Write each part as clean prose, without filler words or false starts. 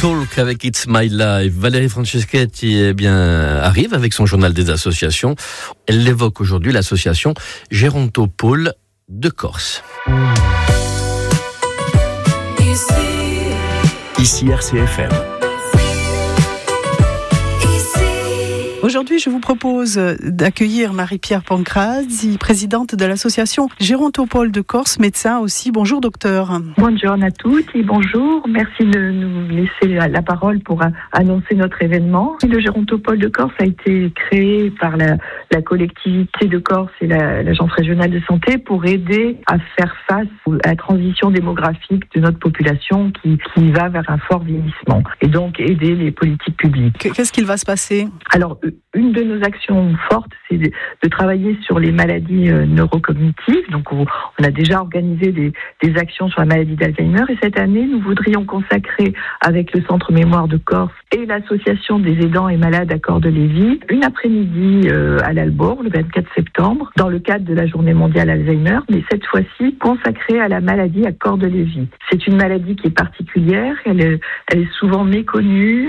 Talk avec It's My Life. Valérie Franceschetti arrive avec son journal des associations. Elle évoque aujourd'hui l'association Gérontopole de Corse. Ici RCFM. Aujourd'hui, je vous propose d'accueillir Marie-Pierre Pancrazzi, présidente de l'association Gérontopole de Corse, médecin aussi. Bonjour docteur. Bonjour à toutes et bonjour. Merci de nous laisser la parole pour annoncer notre événement. Le Gérontopole de Corse a été créé par la collectivité de Corse et l'Agence régionale de santé pour aider à faire face à la transition démographique de notre population qui va vers un fort vieillissement et donc aider les politiques publiques. Qu'est-ce qu'il va se passer ? Alors, une de nos actions fortes, c'est de travailler sur les maladies neurocognitives. Donc, on a déjà organisé des actions sur la maladie d'Alzheimer. Et cette année, nous voudrions consacrer, avec le Centre Mémoire de Corse et l'Association des aidants et malades à Cordes-Lévy, une après-midi à l'Albor, le 24 septembre, dans le cadre de la Journée mondiale Alzheimer, mais cette fois-ci consacrée à la maladie à Cordes-Lévy. C'est une maladie qui est particulière, elle est souvent méconnue,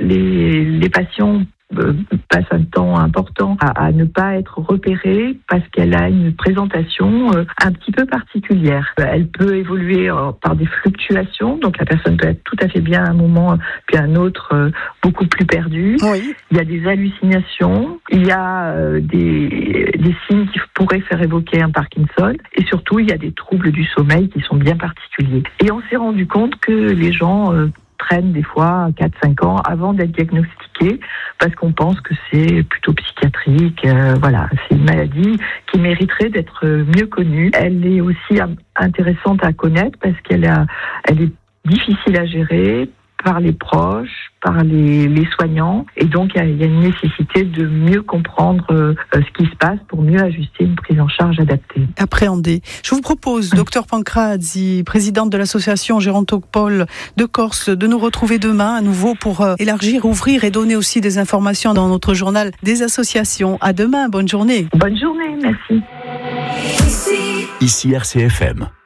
les patients passe un temps important à ne pas être repérée parce qu'elle a une présentation un petit peu particulière. Elle peut évoluer par des fluctuations, donc la personne peut être tout à fait bien à un moment puis à un autre beaucoup plus perdue. Oui. Il y a des hallucinations, il y a des signes qui pourraient faire évoquer un Parkinson et surtout il y a des troubles du sommeil qui sont bien particuliers. Et on s'est rendu compte que les gens traînent des fois 4-5 ans avant d'être diagnostiqués parce qu'on pense que c'est plutôt psychiatrique. Voilà, c'est une maladie qui mériterait d'être mieux connue. Elle est aussi intéressante à connaître parce qu'elle est difficile à gérer par les proches, par les soignants. Et donc, il y a une nécessité de mieux comprendre ce qui se passe pour mieux ajuster une prise en charge adaptée. Appréhender. Je vous propose, docteur Pancrazzi, présidente de l'association Gérontopole de Corse, de nous retrouver demain à nouveau pour élargir, ouvrir et donner aussi des informations dans notre journal des associations. À demain, bonne journée. Bonne journée, merci. Ici RCFM.